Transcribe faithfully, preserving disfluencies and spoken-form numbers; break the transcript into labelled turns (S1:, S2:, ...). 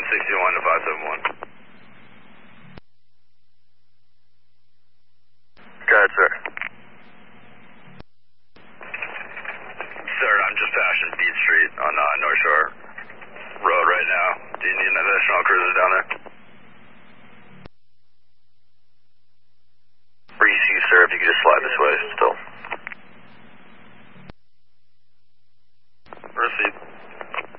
S1: sixty-one to five seven one. Go ahead, sir. Sir, I'm just passing Beat Street on uh, North Shore Road right now. Do you need an additional cruiser down there? Receive, sir. If you could just slide the